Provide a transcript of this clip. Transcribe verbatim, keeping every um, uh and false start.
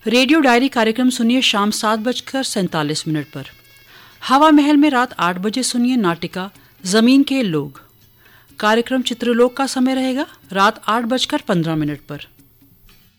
Radio diary कार्यक्रम सुनिए शाम सात बजकर सैंतालीस मिनट पर। हवा महल में रात आठ बजे सुनिए नाटिका जमीन के लोग। कार्यक्रम चित्रलोक का समय रहेगा रात आठ बजकर पंद्रह मिनट पर।